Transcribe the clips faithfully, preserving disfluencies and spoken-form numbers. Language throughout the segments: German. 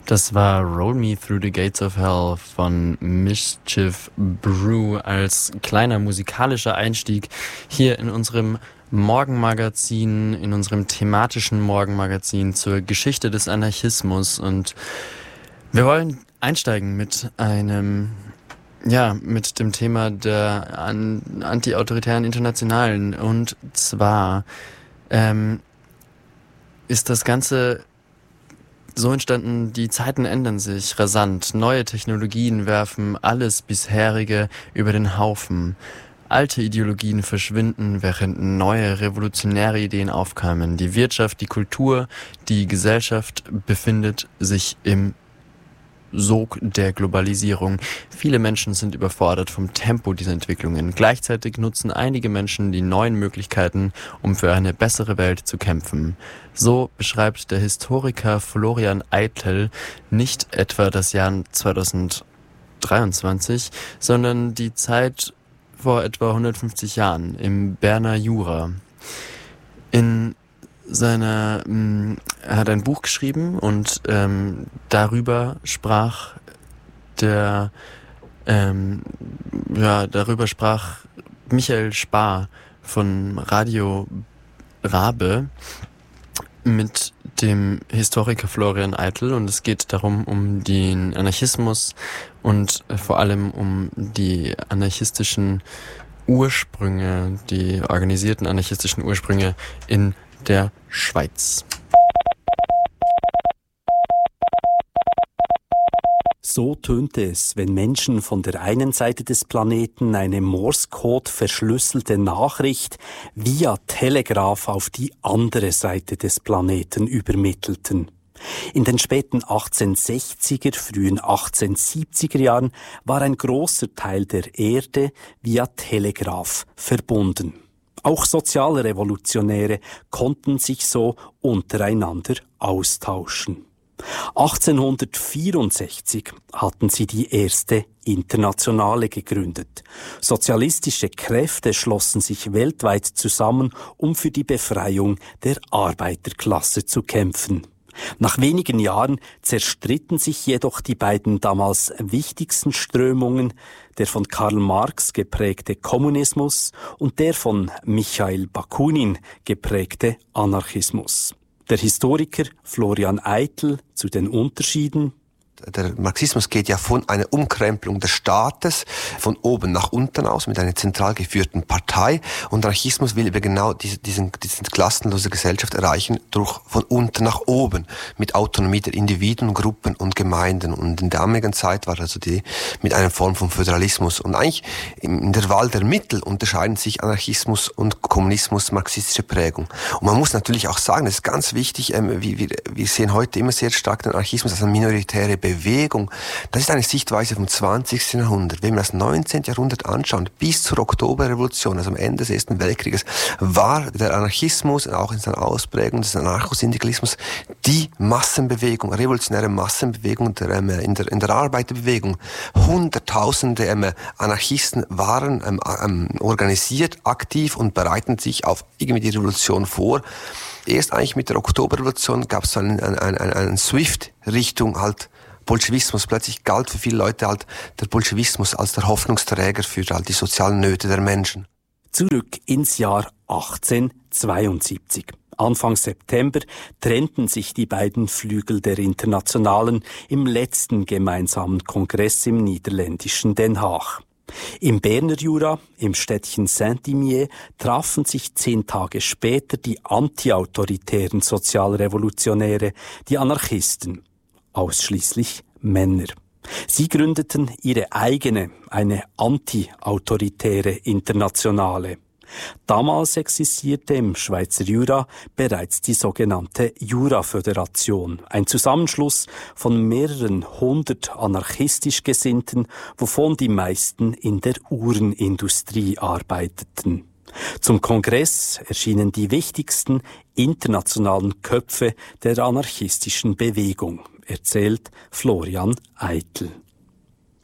Das war Roll Me Through the Gates of Hell von Mischief Brew als kleiner musikalischer Einstieg hier in unserem Morgenmagazin, in unserem thematischen Morgenmagazin zur Geschichte des Anarchismus. Und wir wollen einsteigen mit einem, ja, mit dem Thema der an, anti-autoritären Internationalen. Und zwar ähm, ist das Ganze so entstanden, die Zeiten ändern sich rasant. Neue Technologien werfen alles bisherige über den Haufen. Alte Ideologien verschwinden, während neue revolutionäre Ideen aufkamen. Die Wirtschaft, die Kultur, die Gesellschaft befindet sich im Sog der Globalisierung. Viele Menschen sind überfordert vom Tempo dieser Entwicklungen. Gleichzeitig nutzen einige Menschen die neuen Möglichkeiten, um für eine bessere Welt zu kämpfen. So beschreibt der Historiker Florian Eitel nicht etwa das Jahr zweitausenddreiundzwanzig, sondern die Zeit vor etwa hundertfünfzig Jahren im Berner Jura. In seiner, mh, er hat ein Buch geschrieben und ähm, darüber sprach der, ähm, ja, darüber sprach Michael Spar von Radio Rabe mit dem Historiker Florian Eitel, und es geht darum, um den Anarchismus und äh, vor allem um die anarchistischen Ursprünge, die organisierten anarchistischen Ursprünge in der Schweiz. So tönte es, wenn Menschen von der einen Seite des Planeten eine Morse-Code verschlüsselte Nachricht via Telegraph auf die andere Seite des Planeten übermittelten. In den späten achtzehnhundertsechziger, frühen achtzehnhundertsiebziger Jahren war ein großer Teil der Erde via Telegraph verbunden. Auch Sozialrevolutionäre konnten sich so untereinander austauschen. achtzehnhundertvierundsechzig hatten sie die erste Internationale gegründet. Sozialistische Kräfte schlossen sich weltweit zusammen, um für die Befreiung der Arbeiterklasse zu kämpfen. Nach wenigen Jahren zerstritten sich jedoch die beiden damals wichtigsten Strömungen, der von Karl Marx geprägte Kommunismus und der von Michail Bakunin geprägte Anarchismus. Der Historiker Florian Eitel zu den Unterschieden. Der Marxismus geht ja von einer Umkrempelung des Staates von oben nach unten aus mit einer zentral geführten Partei, und Anarchismus will eben genau diese, diesen, diesen klassenlose Gesellschaft erreichen durch von unten nach oben mit Autonomie der Individuen, Gruppen und Gemeinden. Und in der damaligen Zeit war also die mit einer Form von Föderalismus. Und eigentlich in der Wahl der Mittel unterscheiden sich Anarchismus und Kommunismus, marxistische Prägung. Und man muss natürlich auch sagen, das ist ganz wichtig, ähm, wir, wir, wir sehen heute immer sehr stark den Anarchismus als eine minoritäre Bewegung. Das ist eine Sichtweise vom zwanzigsten Jahrhundert. Wenn wir das neunzehnten Jahrhundert anschauen, bis zur Oktoberrevolution, also am Ende des Ersten Weltkrieges, war der Anarchismus, auch in seiner Ausprägung des Anarchosyndikalismus, die Massenbewegung, revolutionäre Massenbewegung der, ähm, in, der, in der Arbeiterbewegung. Hunderttausende ähm, Anarchisten waren ähm, ähm, organisiert, aktiv und bereiten sich auf irgendwie die Revolution vor. Erst eigentlich mit der Oktoberrevolution gab es so einen, einen, einen, einen Swift Richtung halt Bolschewismus. Plötzlich galt für viele Leute halt der Bolschewismus als der Hoffnungsträger für halt die sozialen Nöte der Menschen. Zurück ins Jahr achtzehnhundertzweiundsiebzig. Anfang September trennten sich die beiden Flügel der Internationalen im letzten gemeinsamen Kongress im niederländischen Den Haag. Im Berner Jura, im Städtchen Saint-Imier, trafen sich zehn Tage später die antiautoritären Sozialrevolutionäre, die Anarchisten, ausschließlich Männer. Sie gründeten ihre eigene, eine antiautoritäre Internationale. Damals existierte im Schweizer Jura bereits die sogenannte Jura-Föderation, ein Zusammenschluss von mehreren hundert anarchistisch Gesinnten, wovon die meisten in der Uhrenindustrie arbeiteten. Zum Kongress erschienen die wichtigsten internationalen Köpfe der anarchistischen Bewegung, erzählt Florian Eitel.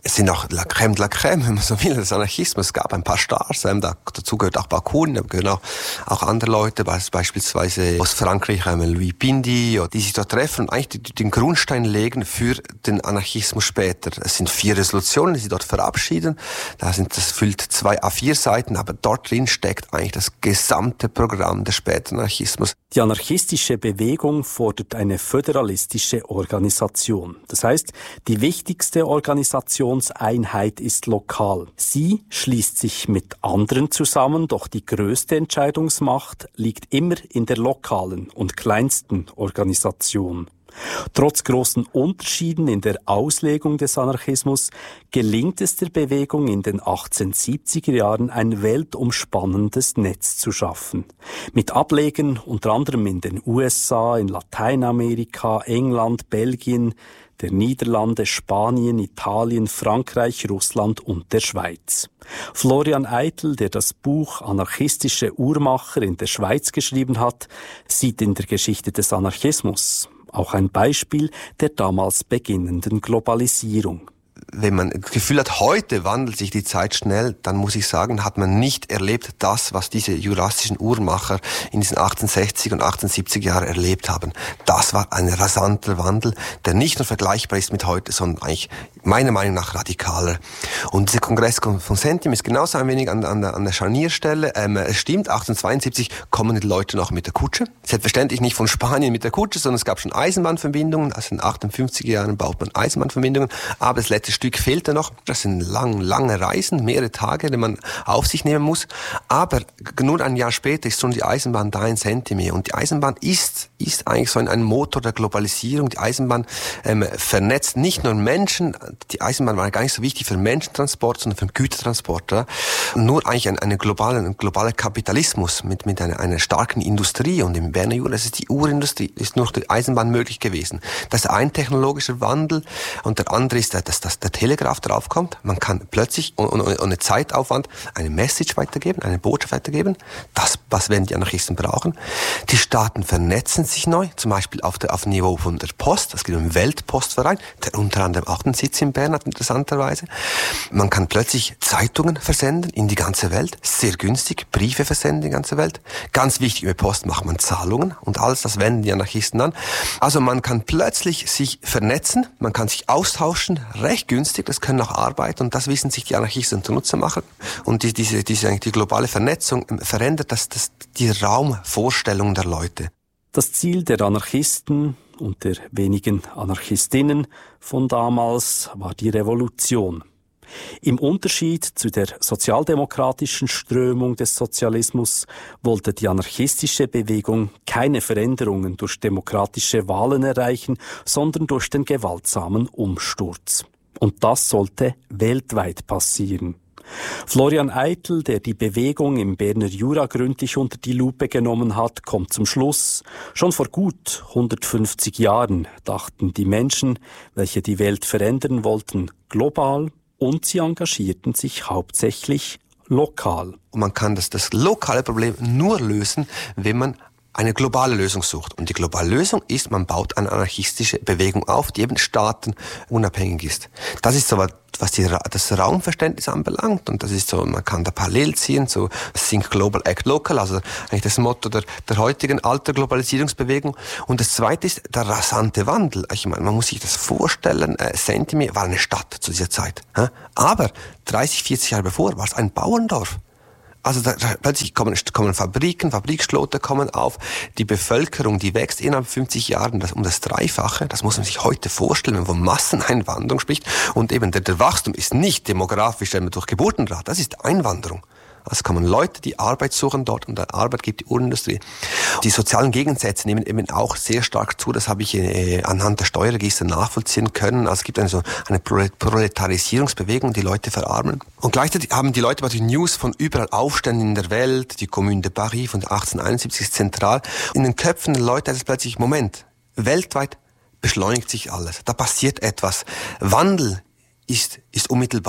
Es sind auch la crème de la crème, wenn man so will, des Anarchismus. Es gab ein paar Stars, ähm, da, dazu gehört auch Bakunin, da gehören auch, auch andere Leute, beispielsweise aus Frankreich, ähm, Louis Pindy, die sich dort treffen und eigentlich den Grundstein legen für den Anarchismus später. Es sind vier Resolutionen, die sie dort verabschieden. Da sind, das füllt zwei A vier Seiten, aber dort drin steckt eigentlich das gesamte Programm des späteren Anarchismus. Die anarchistische Bewegung fordert eine föderalistische Organisation. Das heißt, die wichtigste Organisationseinheit ist lokal. Sie schließt sich mit anderen zusammen, doch die größte Entscheidungsmacht liegt immer in der lokalen und kleinsten Organisation. Trotz großen Unterschieden in der Auslegung des Anarchismus gelingt es der Bewegung in den achtzehnhundertsiebziger Jahren ein weltumspannendes Netz zu schaffen. Mit Ablegern unter anderem in den U S A, in Lateinamerika, England, Belgien, der Niederlande, Spanien, Italien, Frankreich, Russland und der Schweiz. Florian Eitel, der das Buch Anarchistische Uhrmacher in der Schweiz geschrieben hat, sieht in der Geschichte des Anarchismus auch ein Beispiel der damals beginnenden Globalisierung. Wenn man das Gefühl hat, heute wandelt sich die Zeit schnell, dann muss ich sagen, hat man nicht erlebt das, was diese jurassischen Uhrmacher in diesen achtzehnhundertsechziger und achtzehnhundertsiebziger Jahren erlebt haben. Das war ein rasanter Wandel, der nicht nur vergleichbar ist mit heute, sondern eigentlich meiner Meinung nach radikaler. Und dieser Kongress von Centium ist genauso ein wenig an, an, der, an der Scharnierstelle. Ähm, es stimmt, achtzehnhundertzweiundsiebzig kommen die Leute noch mit der Kutsche. Selbstverständlich nicht von Spanien mit der Kutsche, sondern es gab schon Eisenbahnverbindungen. Also in den achtundfünfziger Jahren baut man Eisenbahnverbindungen. Aber das letzte Stück fehlte noch. Das sind lang, lange Reisen, mehrere Tage, die man auf sich nehmen muss. Aber nur ein Jahr später ist schon die Eisenbahn da in Centium. Und die Eisenbahn ist, ist eigentlich so ein, ein Motor der Globalisierung. Die Eisenbahn ähm, vernetzt nicht nur Menschen. Die Eisenbahn war gar nicht so wichtig für Menschentransport, sondern für Gütertransport. Ja? Nur eigentlich ein, eine globale, ein globaler Kapitalismus mit, mit einer, einer starken Industrie. Und im Berner Jura, das ist die Urindustrie, ist nur die Eisenbahn möglich gewesen. Das ist ein technologischer Wandel. Und der andere ist, dass, dass der Telegraph draufkommt. Man kann plötzlich ohne, ohne Zeitaufwand eine Message weitergeben, eine Botschaft weitergeben. Das, was werden die Anarchisten brauchen. Die Staaten vernetzen sich neu, zum Beispiel auf der, auf dem Niveau von der Post. Es gibt einen Weltpostverein, der unter anderem auch den Sitz in Bern hat, interessanterweise. Man kann plötzlich Zeitungen versenden in die ganze Welt. Sehr günstig. Briefe versenden in die ganze Welt. Ganz wichtig, mit Post macht man Zahlungen und alles, das wenden die Anarchisten an. Also man kann plötzlich sich vernetzen, man kann sich austauschen, recht günstig, das können auch arbeiten und das wissen sich die Anarchisten zunutze machen. Und die, diese, diese, die globale Vernetzung verändert das, das, die Raumvorstellung der Leute. Das Ziel der Anarchisten und der wenigen Anarchistinnen von damals war die Revolution. Im Unterschied zu der sozialdemokratischen Strömung des Sozialismus wollte die anarchistische Bewegung keine Veränderungen durch demokratische Wahlen erreichen, sondern durch den gewaltsamen Umsturz. Und das sollte weltweit passieren. Florian Eitel, der die Bewegung im Berner Jura gründlich unter die Lupe genommen hat, kommt zum Schluss. Schon vor gut hundertfünfzig Jahren dachten die Menschen, welche die Welt verändern wollten, global, und sie engagierten sich hauptsächlich lokal. Und man kann das, das lokale Problem nur lösen, wenn man eine globale Lösung sucht. Und die globale Lösung ist, man baut eine anarchistische Bewegung auf, die eben staatenunabhängig ist. Das ist so, was die, das Raumverständnis anbelangt. Und das ist so, man kann da parallel ziehen, so Think Global, Act Local, also eigentlich das Motto der, der heutigen alter Globalisierungsbewegung. Und das zweite ist der rasante Wandel. Ich meine, man muss sich das vorstellen, äh, Centium war eine Stadt zu dieser Zeit. Äh? Aber dreißig, vierzig Jahre bevor war es ein Bauerndorf. Also da, da, plötzlich kommen, kommen Fabriken, Fabrikschlote kommen auf, die Bevölkerung, die wächst innerhalb fünfzig Jahren das, um das Dreifache. Das muss man sich heute vorstellen, wenn man von Masseneinwanderung spricht. Und eben der, der Wachstum ist nicht demografisch durch Geburtenrat, das ist Einwanderung. Also kommen Leute, die Arbeit suchen dort und Arbeit gibt die Urindustrie. Die sozialen Gegensätze nehmen eben auch sehr stark zu. Das habe ich äh, anhand der Steuerregister nachvollziehen können. Also es gibt eine, so eine Proletarisierungsbewegung, die Leute verarmen. Und gleichzeitig haben die Leute die News von überall Aufständen in der Welt. Die Commune de Paris von achtzehnhunderteinundsiebzig ist zentral. In den Köpfen der Leute ist es plötzlich, Moment, weltweit beschleunigt sich alles. Da passiert etwas. Wandel ist, ist unmittelbar.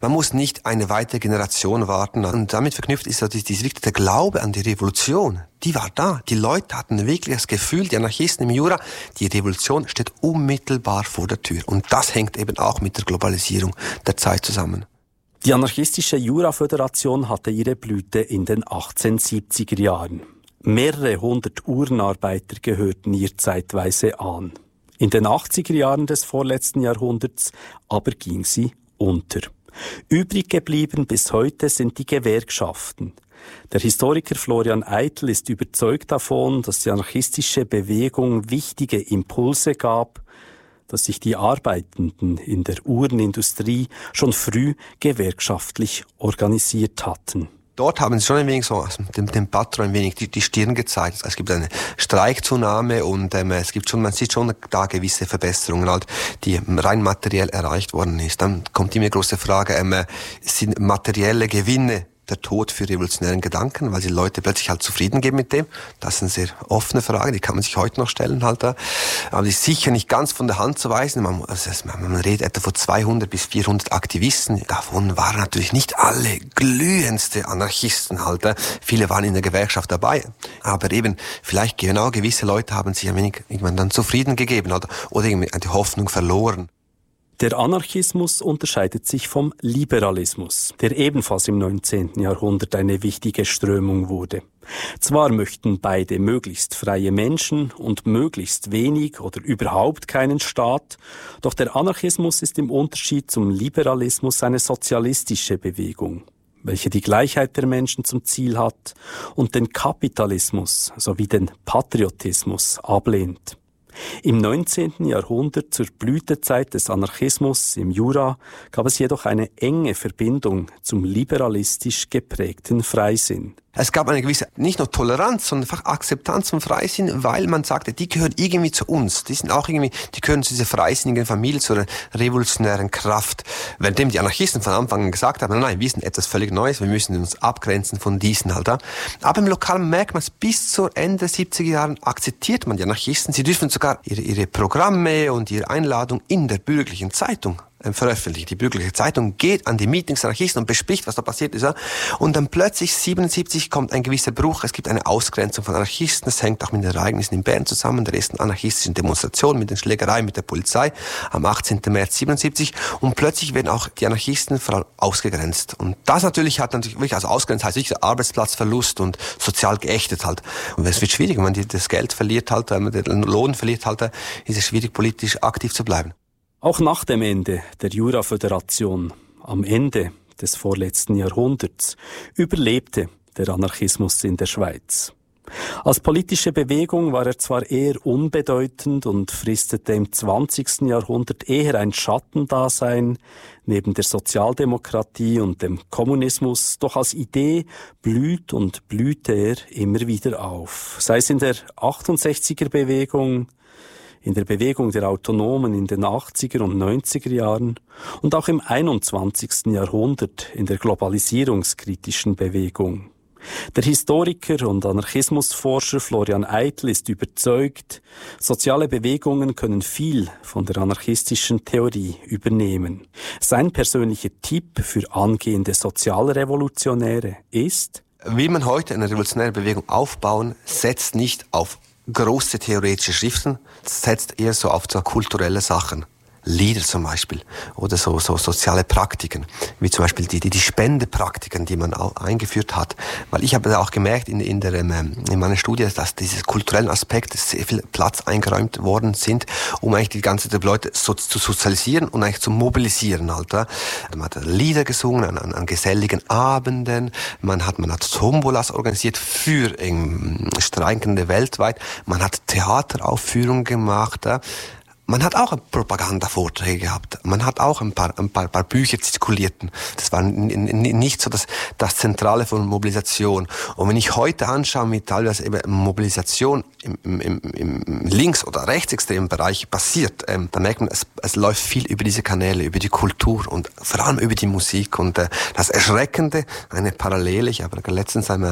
Man muss nicht eine weitere Generation warten. Und damit verknüpft ist also dieser der Glaube an die Revolution. Die war da. Die Leute hatten wirklich das Gefühl, die Anarchisten im Jura, die Revolution steht unmittelbar vor der Tür. Und das hängt eben auch mit der Globalisierung der Zeit zusammen. Die anarchistische Jura-Föderation hatte ihre Blüte in den achtzehnhundertsiebziger Jahren. Mehrere hundert Uhrenarbeiter gehörten ihr zeitweise an. In den achtziger Jahren des vorletzten Jahrhunderts aber ging sie unter. Übrig geblieben bis heute sind die Gewerkschaften. Der Historiker Florian Eitel ist überzeugt davon, dass die anarchistische Bewegung wichtige Impulse gab, dass sich die Arbeitenden in der Uhrenindustrie schon früh gewerkschaftlich organisiert hatten. Dort haben sie schon ein wenig so, also dem, dem Patron ein wenig die, die Stirn gezeigt. Also es gibt eine Streikzunahme und ähm, es gibt schon, man sieht schon da gewisse Verbesserungen, halt, die rein materiell erreicht worden ist. Dann kommt immer die große Frage, ähm, sind materielle Gewinne der Tod für revolutionären Gedanken, weil sie Leute plötzlich halt zufrieden geben mit dem? Das ist eine sehr offene Frage, die kann man sich heute noch stellen halt da. Aber die ist sicher nicht ganz von der Hand zu weisen. Man, also man redet etwa von zweihundert bis vierhundert Aktivisten. Davon waren natürlich nicht alle glühendste Anarchisten halt. Viele waren in der Gewerkschaft dabei. Aber eben, vielleicht genau gewisse Leute haben sich ein wenig irgendwann dann zufrieden gegeben oder, oder irgendwie die Hoffnung verloren. Der Anarchismus unterscheidet sich vom Liberalismus, der ebenfalls im neunzehnten Jahrhundert eine wichtige Strömung wurde. Zwar möchten beide möglichst freie Menschen und möglichst wenig oder überhaupt keinen Staat, doch der Anarchismus ist im Unterschied zum Liberalismus eine sozialistische Bewegung, welche die Gleichheit der Menschen zum Ziel hat und den Kapitalismus sowie den Patriotismus ablehnt. Im neunzehnten Jahrhundert, zur Blütezeit des Anarchismus im Jura, gab es jedoch eine enge Verbindung zum liberalistisch geprägten Freisinn. Es gab eine gewisse, nicht nur Toleranz, sondern einfach Akzeptanz vom Freisinn, weil man sagte, die gehören irgendwie zu uns. Die sind auch irgendwie, die gehören zu dieser freisinnigen Familie, zu einer revolutionären Kraft. Währenddem die Anarchisten von Anfang an gesagt haben, nein, wir sind etwas völlig Neues, wir müssen uns abgrenzen von diesen halt. Aber im Lokalen merkt man es, bis zur Ende der siebziger Jahren akzeptiert man die Anarchisten. Sie dürfen sogar ihre, ihre Programme und ihre Einladung in der bürgerlichen Zeitung veröffentlicht. Die bürgerliche Zeitung geht an die Meetings der Anarchisten und bespricht, was da passiert ist. Und dann plötzlich siebenundsiebzig kommt ein gewisser Bruch. Es gibt eine Ausgrenzung von Anarchisten. Das hängt auch mit den Ereignissen in Bern zusammen, der ersten anarchistischen Demonstration, mit den Schlägereien mit der Polizei am achtzehnten März siebenundsiebzig. Und plötzlich werden auch die Anarchisten vor allem ausgegrenzt. Und das natürlich hat natürlich wirklich, also ausgrenzt heißt wirklich Arbeitsplatzverlust und sozial geächtet halt. Und es wird schwierig, wenn man das Geld verliert halt, wenn man den Lohn verliert halt, ist es schwierig, politisch aktiv zu bleiben. Auch nach dem Ende der Jura-Föderation, am Ende des vorletzten Jahrhunderts, überlebte der Anarchismus in der Schweiz. Als politische Bewegung war er zwar eher unbedeutend und fristete im zwanzigsten Jahrhundert eher ein Schattendasein neben der Sozialdemokratie und dem Kommunismus, doch als Idee blüht und blühte er immer wieder auf. Sei es in der achtundsechziger Bewegung, in der Bewegung der Autonomen in den achtziger und neunziger Jahren und auch im einundzwanzigsten Jahrhundert in der globalisierungskritischen Bewegung. Der Historiker und Anarchismusforscher Florian Eitel ist überzeugt, soziale Bewegungen können viel von der anarchistischen Theorie übernehmen. Sein persönlicher Tipp für angehende Sozialrevolutionäre ist: Will man heute eine revolutionäre Bewegung aufbauen, setzt nicht auf große theoretische Schriften, setzt eher so auf so kulturelle Sachen. Lieder zum Beispiel oder so, so soziale Praktiken, wie zum Beispiel die, die, die Spendepraktiken, die man auch eingeführt hat. Weil ich habe auch gemerkt in, in, der, in meiner Studie, dass dieses kulturellen Aspekt sehr viel Platz eingeräumt worden sind, um eigentlich die ganze die Leute so, zu sozialisieren und eigentlich zu mobilisieren. Halt. Man hat Lieder gesungen an, an, an geselligen Abenden, man hat, man hat Tombolas organisiert für ähm, Streikende weltweit, man hat Theateraufführungen gemacht. Äh. Man hat auch Propagandavorträge gehabt. Man hat auch ein paar, ein paar, ein paar Bücher zirkulierten. Das war nicht so das, das Zentrale von Mobilisation. Und wenn ich heute anschaue, wie teilweise eben Mobilisation im, im, im links- oder rechtsextremen Bereich passiert, ähm, dann merkt man, es, es läuft viel über diese Kanäle, über die Kultur und vor allem über die Musik. Und äh, das Erschreckende, eine Parallele, ich habe letztens eine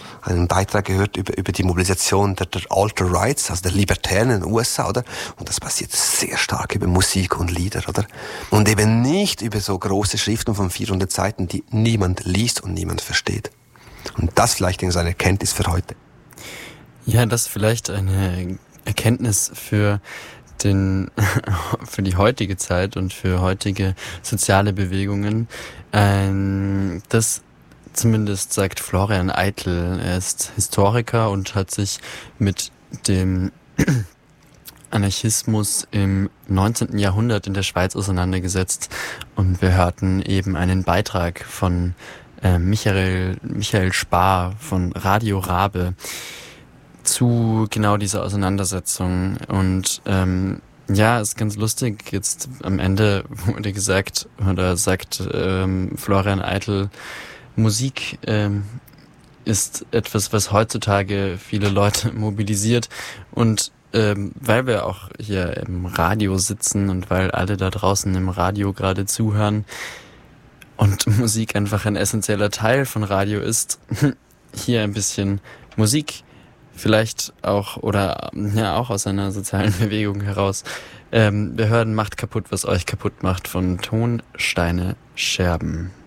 einen Beitrag gehört über, über die Mobilisation der, der Alt-Rights, also der Libertären in den U S A, oder? Und das passiert sehr stark über Musik und Lieder, oder? Und eben nicht über so große Schriften von vierhundert Seiten, die niemand liest und niemand versteht. Und das vielleicht ist eine Erkenntnis für heute. Ja, das ist vielleicht eine Erkenntnis für den, für die heutige Zeit und für heutige soziale Bewegungen. Ähm, das zumindest sagt Florian Eitel. Er ist Historiker und hat sich mit dem Anarchismus im neunzehnten Jahrhundert in der Schweiz auseinandergesetzt. Und wir hörten eben einen Beitrag von äh, Michael, Michael Spar von Radio Rabe zu genau dieser Auseinandersetzung. Und ähm, ja, ist ganz lustig. Jetzt am Ende wurde gesagt, oder sagt ähm, Florian Eitel, Musik ähm, ist etwas, was heutzutage viele Leute mobilisiert. Und ähm, weil wir auch hier im Radio sitzen und weil alle da draußen im Radio gerade zuhören und Musik einfach ein essentieller Teil von Radio ist, hier ein bisschen Musik. Vielleicht auch, oder ja, auch aus einer sozialen Bewegung heraus. Ähm, wir hören Macht kaputt, was euch kaputt macht von Tonsteine Scherben.